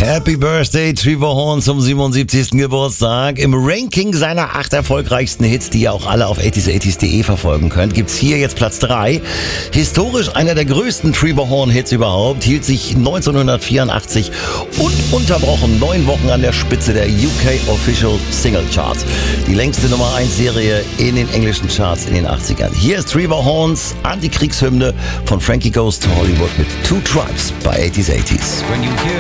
Happy Birthday, Trevor Horn, zum 77. Geburtstag. Im Ranking seiner 8 erfolgreichsten Hits, die ihr auch alle auf 80s80s.de verfolgen könnt, gibt's hier jetzt Platz 3. Historisch einer der größten Trevor Horn-Hits überhaupt, hielt sich 1984 ununterbrochen 9 Wochen an der Spitze der UK Official Single Charts. Die längste Nummer 1 Serie in den englischen Charts in den 80ern. Hier ist Trevor Horns Antikriegshymne von Frankie Goes to Hollywood mit Two Tribes bei 80s80s. When you hear